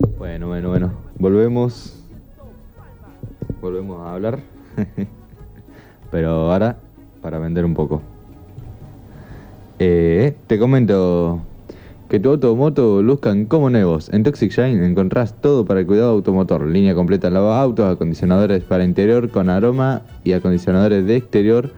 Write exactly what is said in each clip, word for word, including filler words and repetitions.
Bueno, bueno, bueno. Volvemos. Volvemos a hablar. Pero ahora, para vender un poco. Eh, te comento que tu auto o moto luzcan como nuevos. En Toxic Shine encontrás todo para el cuidado automotor. Línea completa en lavautos, acondicionadores para interior con aroma y acondicionadores de exterior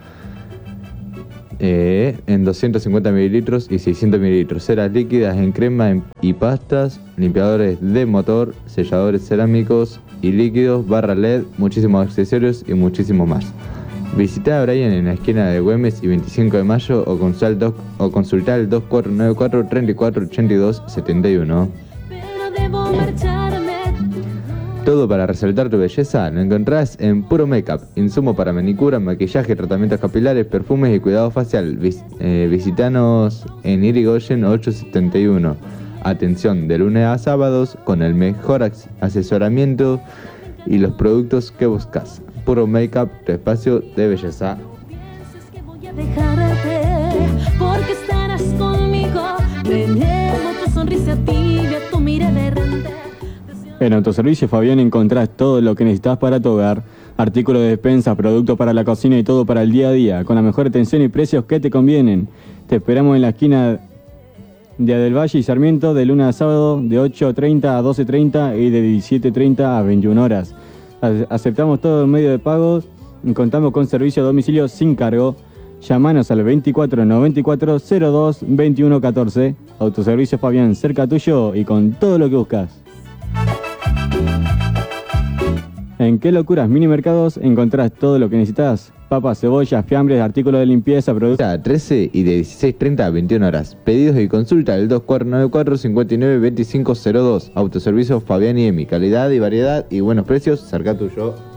eh, en doscientos cincuenta mililitros y seiscientos mililitros. Ceras líquidas en crema en- y pastas, limpiadores de motor, selladores cerámicos y líquidos, barra L E D, muchísimos accesorios y muchísimo más. Visita a Brian en la esquina de Güemes y veinticinco de mayo o consulta el, dos, o consulta el dos cuatro nueve cuatro, treinta y cuatro ochenta y dos setenta y uno. Pero debo marcharme. Todo para resaltar tu belleza lo encontrás en Puro Makeup. Insumo para manicura, maquillaje, tratamientos capilares, perfumes y cuidado facial. Vis, eh, visitanos en Irigoyen ochocientos setenta y uno. Atención de lunes a sábados con el mejor as- asesoramiento y los productos que buscas. Puro Makeup, tu espacio de belleza. Es que voy a dejarte porque estarás conmigo. Tenemos tu sonrisa tibia, tu mirada errante. En Autoservicio Fabián encontrás todo lo que necesitas para tu hogar. Artículos de despensa, productos para la cocina y todo para el día a día, con la mejor atención y precios que te convienen. Te esperamos en la esquina de Del Valle y Sarmiento de lunes a sábado de ocho treinta a doce treinta y de diecisiete treinta a veintiuna horas. A- Aceptamos todo el medio de pagos y contamos con servicio a domicilio sin cargo. Llamanos al veinticuatro noventa y cuatro cero dos veintiuno catorce. Autoservicio Fabián, cerca tuyo y con todo lo que buscas. En Qué Locuras Mini Mercados encontrás todo lo que necesitas. Papas, cebollas, fiambres, artículos de limpieza, productos... A trece y de dieciséis treinta a veintiuna horas. Pedidos y consulta al dos cuatro nueve cuatro, cincuenta y nueve veinticinco cero dos. Autoservicio Fabián y Emi. Calidad y variedad y buenos precios cerca tuyo.